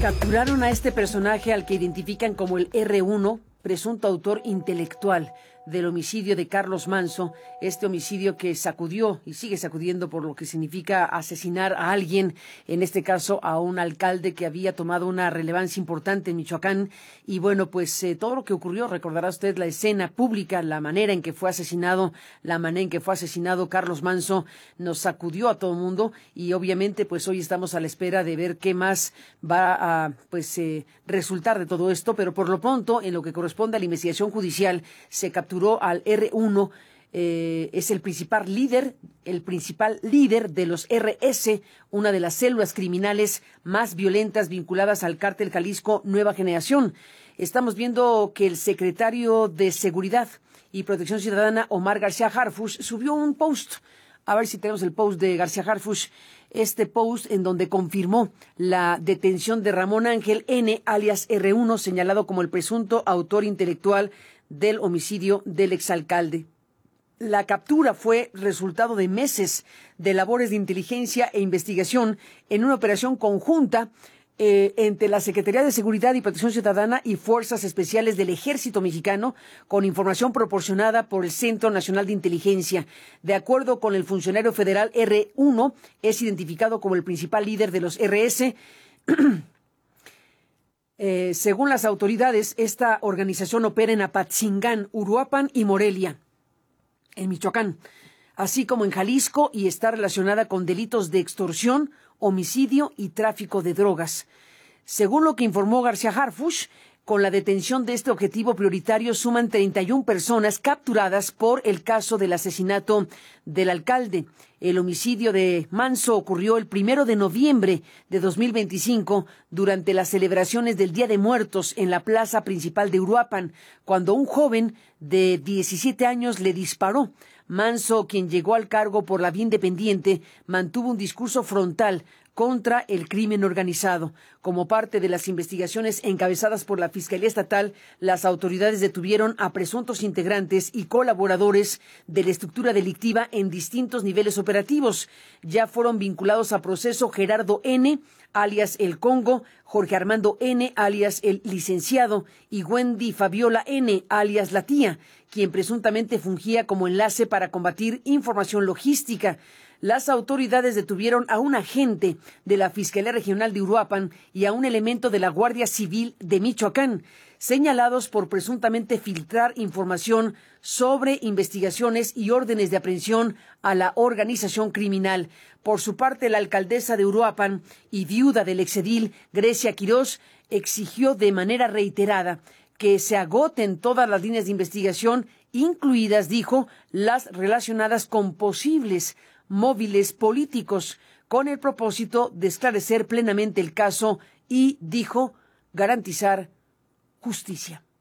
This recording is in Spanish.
Capturaron a este personaje al que identifican como el R1, presunto autor intelectual del homicidio de Carlos Manzo, este homicidio que sacudió y sigue sacudiendo por lo que significa asesinar a alguien, en este caso a un alcalde que había tomado una relevancia importante en Michoacán. Y bueno, pues todo lo que ocurrió, recordará usted la escena pública, la manera en que fue asesinado, Carlos Manzo, nos sacudió a todo el mundo y obviamente pues hoy estamos a la espera de ver qué más va a resultar de todo esto, pero por lo pronto, en lo que corresponde a la investigación judicial, se capturó al R1, es el principal líder de los RS, una de las células criminales más violentas vinculadas al cártel Jalisco Nueva Generación. Estamos viendo que el secretario de Seguridad y Protección Ciudadana, Omar García Harfuch, subió un post. A ver si tenemos el post de García Harfuch. Este post en donde confirmó la detención de Ramón Ángel N., alias R1, señalado como el presunto autor intelectual del homicidio del exalcalde. La captura fue resultado de meses de labores de inteligencia e investigación en una operación conjunta entre la Secretaría de Seguridad y Protección Ciudadana y Fuerzas Especiales del Ejército Mexicano, con información proporcionada por el Centro Nacional de Inteligencia. De acuerdo con el funcionario federal, R1 es identificado como el principal líder de los RS. Según las autoridades, esta organización opera en Apatzingán, Uruapan y Morelia, en Michoacán, así como en Jalisco, y está relacionada con delitos de extorsión, homicidio y tráfico de drogas. Según lo que informó García Harfuch, con la detención de este objetivo prioritario suman 31 personas capturadas por el caso del asesinato del alcalde. El homicidio de Manzo ocurrió el 1 de noviembre de 2025 durante las celebraciones del Día de Muertos en la plaza principal de Uruapan, cuando un joven de 17 años le disparó. Manzo, quien llegó al cargo por la vía independiente, mantuvo un discurso frontal contra el crimen organizado. Como parte de las investigaciones encabezadas por la Fiscalía Estatal, las autoridades detuvieron a presuntos integrantes y colaboradores de la estructura delictiva en distintos niveles operativos. Ya fueron vinculados a proceso Gerardo N., alias El Congo, Jorge Armando N., alias El Licenciado, y Wendy Fabiola N., alias La Tía, quien presuntamente fungía como enlace para combatir información logística. Las autoridades detuvieron a un agente de la Fiscalía Regional de Uruapan y a un elemento de la Guardia Civil de Michoacán, señalados por presuntamente filtrar información sobre investigaciones y órdenes de aprehensión a la organización criminal. Por su parte, la alcaldesa de Uruapan y viuda del exedil, Grecia Quirós, exigió de manera reiterada que se agoten todas las líneas de investigación, incluidas, dijo, las relacionadas con posibles móviles políticos, con el propósito de esclarecer plenamente el caso y, dijo, garantizar justicia.